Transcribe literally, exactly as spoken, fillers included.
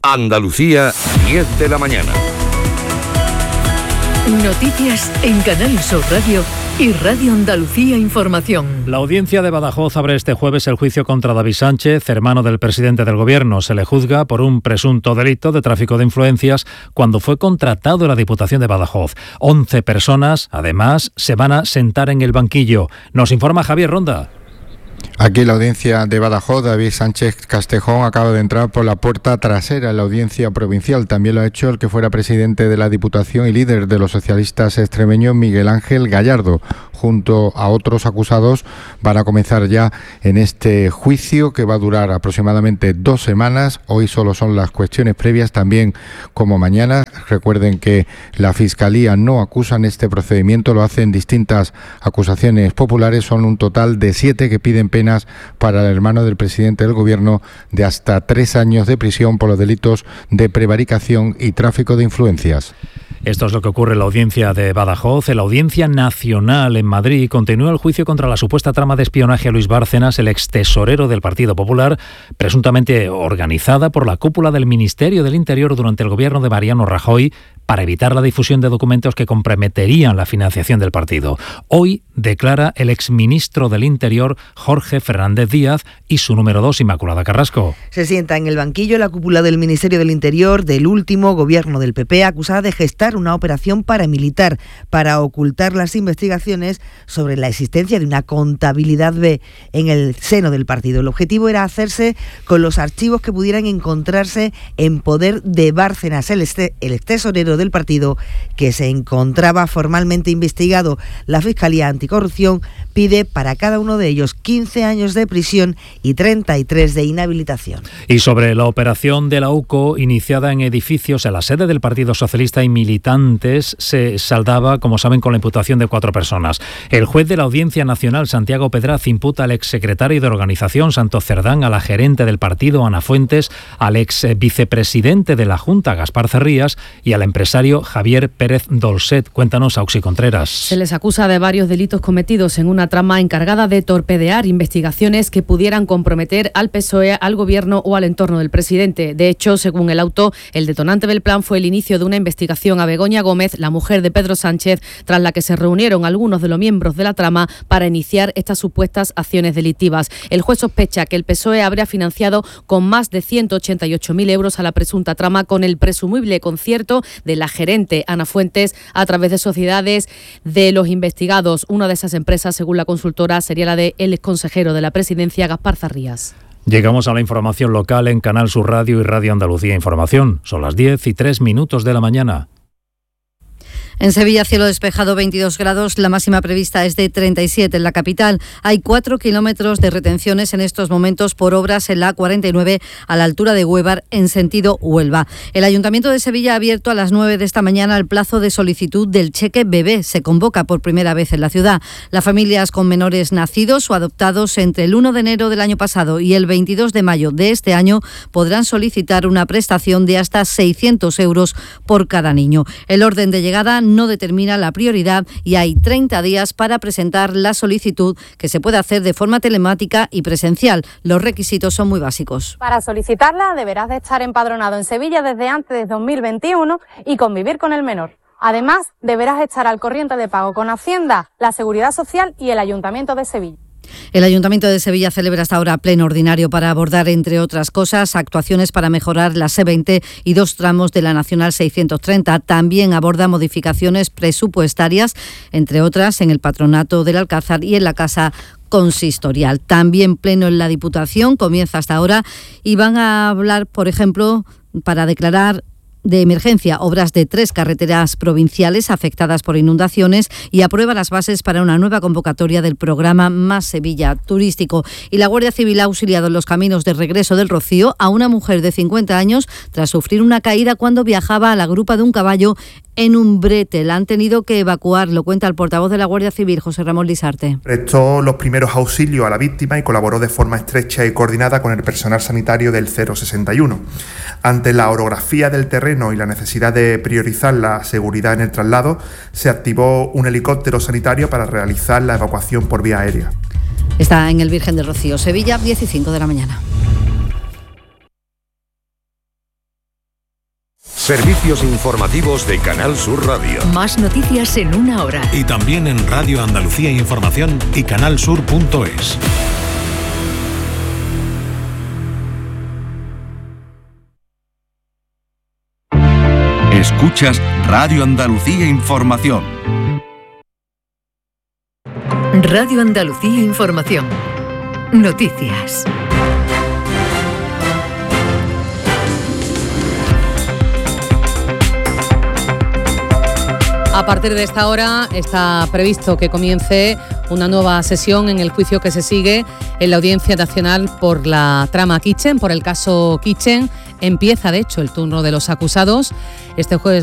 Andalucía, diez de la mañana. Noticias en Canal Sur Radio y Radio Andalucía Información. La audiencia de Badajoz abre este jueves el juicio contra David Sánchez, hermano del presidente del Gobierno. Se le juzga por un presunto delito de tráfico de influencias cuando fue contratado en la Diputación de Badajoz. Once personas, además, se van a sentar en el banquillo. Nos informa Javier Ronda. Aquí la audiencia de Badajoz, David Sánchez Castejón acaba de entrar por la puerta trasera en la audiencia provincial. También lo ha hecho el que fuera presidente de la Diputación y líder de los socialistas extremeños, Miguel Ángel Gallardo. Junto a otros acusados van a comenzar ya en este juicio que va a durar aproximadamente dos semanas. Hoy solo son las cuestiones previas, también como mañana. Recuerden que la Fiscalía no acusa en este procedimiento, lo hacen distintas acusaciones populares. Son un total de siete que piden penas para el hermano del presidente del Gobierno de hasta tres años de prisión por los delitos de prevaricación y tráfico de influencias. Esto es lo que ocurre en la audiencia de Badajoz. En la audiencia nacional en Madrid continúa el juicio contra la supuesta trama de espionaje a Luis Bárcenas, el extesorero del Partido Popular, presuntamente organizada por la cúpula del Ministerio del Interior durante el gobierno de Mariano Rajoy para evitar la difusión de documentos que comprometerían la financiación del partido. Hoy declara el exministro del Interior, Jorge Fernández Díaz, y su número dos, Inmaculada Carrasco. Se sienta en el banquillo la cúpula del Ministerio del Interior del último gobierno del P P, acusada de gestar una operación paramilitar para ocultar las investigaciones sobre la existencia de una contabilidad B en el seno del partido. El objetivo era hacerse con los archivos que pudieran encontrarse en poder de Bárcenas, el, este, el tesorero del partido, que se encontraba formalmente investigado. La Fiscalía Anticorrupción pide para cada uno de ellos quince años de prisión y treinta y tres de inhabilitación. Y sobre la operación de la U C O, iniciada en edificios en la sede del Partido Socialista y militantes, se saldaba, como saben, con la imputación de cuatro personas. El juez de la Audiencia Nacional, Santiago Pedraz, imputa al exsecretario de Organización, Santos Cerdán, a la gerente del partido, Ana Fuentes, al ex vicepresidente de la Junta, Gaspar Cerrías, y al empresario Javier Pérez Dolcet. Cuéntanos, Auxi Contreras. Se les acusa de varios delitos cometidos en una trama encargada de torpedear investigaciones que pudieran comprometer al P S O E, al Gobierno o al entorno del presidente. De hecho, según el auto, el detonante del plan fue el inicio de una investigación a Begoña Gómez, la mujer de Pedro Sánchez, tras la que se reunieron algunos de los miembros de la trama para iniciar estas supuestas acciones delictivas. El juez sospecha que el P S O E habría financiado con más de ciento ochenta y ocho mil euros a la presunta trama con el presumible concierto de la gerente Ana Fuentes a través de sociedades de los investigados. Una de esas empresas, según la consultora, sería la del exconsejero de la Presidencia, Gaspar Cerrías. Llegamos a la información local en Canal Sur Radio y Radio Andalucía Información. Son las diez y tres minutos de la mañana. En Sevilla, cielo despejado, veintidós grados, la máxima prevista es de treinta y siete en la capital. Hay cuatro kilómetros de retenciones en estos momentos por obras en la A cuarenta y nueve a la altura de Huévar en sentido Huelva. El Ayuntamiento de Sevilla ha abierto a las nueve de esta mañana el plazo de solicitud del cheque bebé. Se convoca por primera vez en la ciudad. Las familias con menores nacidos o adoptados entre el uno de enero del año pasado y el veintidós de mayo de este año podrán solicitar una prestación de hasta seiscientos euros por cada niño. El orden de llegada no determina la prioridad y hay treinta días para presentar la solicitud, que se puede hacer de forma telemática y presencial. Los requisitos son muy básicos. Para solicitarla deberás de estar empadronado en Sevilla desde antes de dos mil veintiuno y convivir con el menor. Además, deberás estar al corriente de pago con Hacienda, la Seguridad Social y el Ayuntamiento de Sevilla. El Ayuntamiento de Sevilla celebra hasta ahora pleno ordinario para abordar, entre otras cosas, actuaciones para mejorar la C veinte y dos tramos de la Nacional seiscientos treinta. También aborda modificaciones presupuestarias, entre otras, en el Patronato del Alcázar y en la Casa Consistorial. También pleno en la Diputación, comienza hasta ahora, y van a hablar, por ejemplo, para declarar de emergencia obras de tres carreteras provinciales afectadas por inundaciones y aprueba las bases para una nueva convocatoria del programa Más Sevilla Turístico. Y la Guardia Civil ha auxiliado en los caminos de regreso del Rocío a una mujer de cincuenta años tras sufrir una caída cuando viajaba a la grupa de un caballo en un brete. La han tenido que evacuar, lo cuenta el portavoz de la Guardia Civil, José Ramón Lisarte. Prestó los primeros auxilios a la víctima y colaboró de forma estrecha y coordinada con el personal sanitario del cero sesenta y uno. Ante la orografía del terreno y la necesidad de priorizar la seguridad en el traslado, se activó un helicóptero sanitario para realizar la evacuación por vía aérea. Está en el Virgen del Rocío, Sevilla, diez y cinco de la mañana. Servicios informativos de Canal Sur Radio. Más noticias en una hora. Y también en Radio Andalucía Información y canalsur punto es. Escuchas Radio Andalucía Información. Radio Andalucía Información. Noticias. A partir de esta hora está previsto que comience una nueva sesión en el juicio que se sigue en la Audiencia Nacional por la trama Kitchen, por el caso Kitchen. Empieza, de hecho, el turno de los acusados. Este jueves